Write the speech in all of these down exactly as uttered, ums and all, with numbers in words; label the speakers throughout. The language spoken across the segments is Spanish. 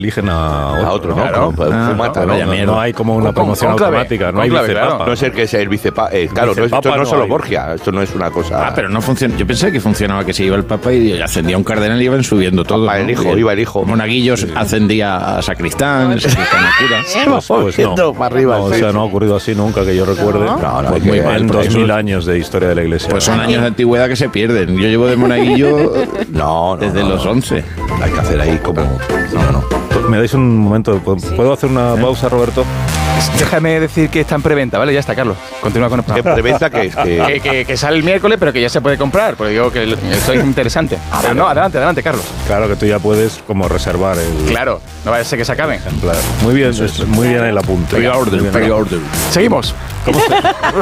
Speaker 1: eligen a otro,
Speaker 2: a otro,
Speaker 1: ¿no?
Speaker 2: claro,
Speaker 1: Como,
Speaker 2: ah,
Speaker 1: fumata,
Speaker 2: no,
Speaker 1: ¿no? No, no hay como una
Speaker 2: con,
Speaker 1: promoción
Speaker 2: con clave,
Speaker 1: automática, no hay
Speaker 2: clave,
Speaker 1: vicepapa.
Speaker 2: Claro. No es el que sea el vicepapa, eh, claro, no, esto no es solo Borgia, esto no es una cosa...
Speaker 3: Ah, pero no funciona. Yo pensé que funcionaba que se iba el papa y ascendía un cardenal y iban subiendo todo.
Speaker 2: Papa,
Speaker 3: ¿no?
Speaker 2: el hijo, iba el hijo.
Speaker 3: Monaguillos sí. ascendía a sacristán, sacristán a cura.
Speaker 1: Pues, pues no, para arriba, no, o sea, no ha ocurrido así nunca que yo recuerde.
Speaker 3: No, no, no
Speaker 1: pues muy mal, en dos mil años de historia de la Iglesia.
Speaker 3: Pues son años de antigüedad que se pierden. Yo llevo de monaguillo
Speaker 2: no, no,
Speaker 3: desde
Speaker 2: no,
Speaker 3: los
Speaker 2: no.
Speaker 3: once.
Speaker 2: Hay que hacer ahí como... No, no.
Speaker 1: ¿Me dais un momento? ¿Puedo hacer una pausa, Roberto?
Speaker 4: Déjame decir que está en preventa, ¿vale? Ya está, Carlos. Continúa con el programa.
Speaker 2: ¿Qué preventa que es? Que...
Speaker 4: Que, que, que sale el miércoles, pero que ya se puede comprar. Porque digo que esto es interesante. Pero no, adelante, adelante, Carlos.
Speaker 1: Claro que tú ya puedes como reservar el...
Speaker 4: Claro, no vaya a ser que se acaben.
Speaker 1: Ejemplar. Muy bien, es, muy bien el apunte.
Speaker 3: Pre-order, pre-order.
Speaker 4: Seguimos.
Speaker 1: ¿Cómo se...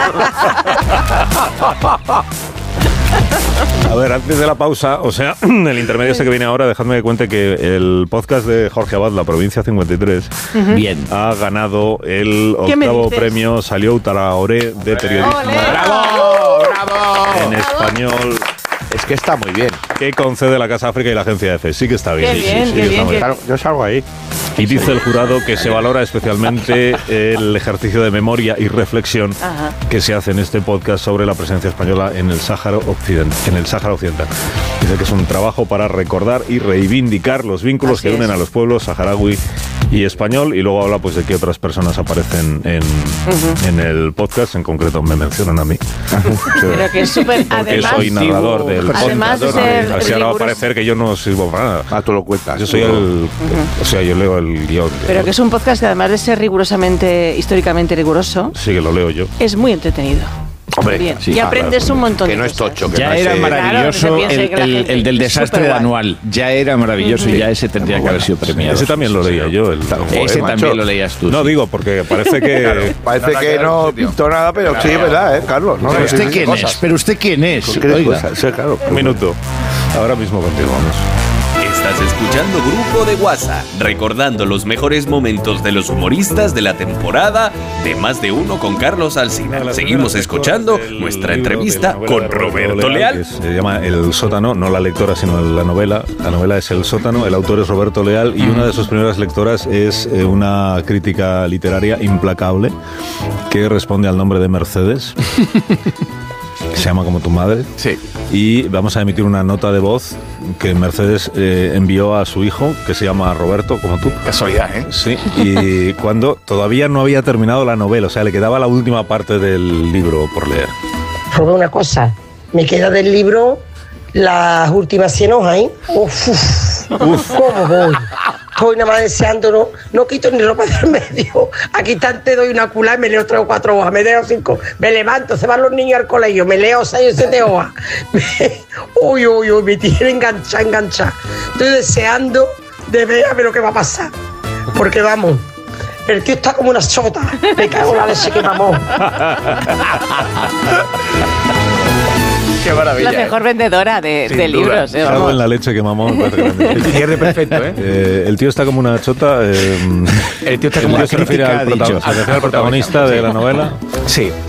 Speaker 1: A ver, antes de la pausa, o sea, el intermedio este que viene ahora, dejadme que cuente que el podcast de Jorge Abad, La Provincia cincuenta y tres,
Speaker 3: uh-huh. bien,
Speaker 1: ha ganado el octavo premio Salió Traoré de periodismo.
Speaker 4: ¡Olé! ¡Bravo! ¡Bravo!
Speaker 1: En español.
Speaker 2: Es que está muy bien.
Speaker 1: Que concede la Casa África y la Agencia Efe. Sí que está bien.
Speaker 5: Qué
Speaker 1: sí,
Speaker 5: bien,
Speaker 1: sí,
Speaker 5: qué
Speaker 1: sí,
Speaker 5: bien,
Speaker 1: está
Speaker 5: qué...
Speaker 1: bien.
Speaker 2: Yo salgo ahí.
Speaker 1: Y dice el jurado que se valora especialmente el ejercicio de memoria y reflexión
Speaker 5: Ajá.
Speaker 1: que se hace en este podcast sobre la presencia española en el Sáhara Occidental. En el Sáhara Occidental. Dice que es un trabajo para recordar y reivindicar los vínculos Así que unen es. a los pueblos saharaui y español, y luego habla pues de que otras personas aparecen en, uh-huh. en el podcast, en concreto me mencionan a mí.
Speaker 5: Pero que es súper,
Speaker 1: además soy narrador del podcast.
Speaker 5: Además de ser
Speaker 1: Así ahora va a parecer que yo no sirvo para nada.
Speaker 2: Ah, tú lo cuentas.
Speaker 1: Yo soy el... Uh-huh. O sea, yo leo el guión.
Speaker 5: Pero que es un podcast que además de ser rigurosamente, históricamente riguroso...
Speaker 1: Sí, que lo leo yo.
Speaker 5: Es muy entretenido.
Speaker 2: Hombre,
Speaker 5: bien.
Speaker 2: Sí,
Speaker 5: y aprendes
Speaker 2: claro,
Speaker 5: un montón
Speaker 2: que
Speaker 5: de
Speaker 2: no es
Speaker 5: cosas.
Speaker 2: tocho, que
Speaker 3: ya
Speaker 2: no
Speaker 3: era
Speaker 2: es,
Speaker 3: maravilloso
Speaker 5: claro,
Speaker 3: el, el, el del desastre de anual. Ya era maravilloso uh-huh. y ya ese tendría que haber sido premiado.
Speaker 1: Ese también lo leía yo. El,
Speaker 3: ese
Speaker 2: macho.
Speaker 3: también lo leías tú.
Speaker 1: No
Speaker 3: sí.
Speaker 1: digo, porque parece que...
Speaker 2: Claro, parece no, que no pintó nada, pero claro, sí, es verdad, ¿eh, Carlos? No,
Speaker 3: ¿Pero
Speaker 2: no,
Speaker 3: usted
Speaker 2: sí, sí,
Speaker 3: quién
Speaker 2: cosas.
Speaker 3: es? ¿Pero usted quién es?
Speaker 2: Oiga. Cosas, sí, claro.
Speaker 1: Un minuto. Ahora mismo continuamos.
Speaker 6: Estás escuchando Grupo de WhatsApp, recordando los mejores momentos de los humoristas de la temporada de Más de Uno con Carlos Alsina. Seguimos escuchando nuestra entrevista con Roberto Leal.
Speaker 1: Que se llama El Sótano, no la lectora, sino la novela. La novela es El Sótano, el autor es Roberto Leal y una de sus primeras lectoras es una crítica literaria implacable que responde al nombre de Mercedes. Se llama como tu madre.
Speaker 4: Sí.
Speaker 1: Y vamos a emitir una nota de voz que Mercedes eh, envió a su hijo, que se llama Roberto, como tú.
Speaker 4: Casualidad, ¿eh?
Speaker 1: Sí. Y cuando todavía no había terminado la novela, o sea, le quedaba la última parte del libro por leer.
Speaker 7: Robé una cosa. Me queda del libro las últimas cien hojas, ¿eh? Uf, uf, uf. ¿Cómo voy? Estoy nada más deseando, no, no quito ni ropa del medio. Aquí te doy una culá y me leo tres o cuatro hojas, me leo cinco, me levanto, se van los niños al colegio, me leo seis o siete hojas. Me, uy, uy, uy, me tiene enganchada, enganchada. Estoy deseando de ver a ver lo que va a pasar. Porque vamos, el tío está como una chota. Me cago en la leche que mamó.
Speaker 4: Qué maravilla.
Speaker 5: La mejor vendedora de, de libros. Eh,
Speaker 1: Cago en la leche que mamó.
Speaker 4: El cierre perfecto, ¿eh?
Speaker 1: ¿eh? El tío está como una chota. Eh,
Speaker 4: el tío está como una
Speaker 1: se refiere al,
Speaker 4: crítica,
Speaker 1: protagonista,
Speaker 4: dicho,
Speaker 1: se refiere al protagonista de la novela.
Speaker 4: Sí.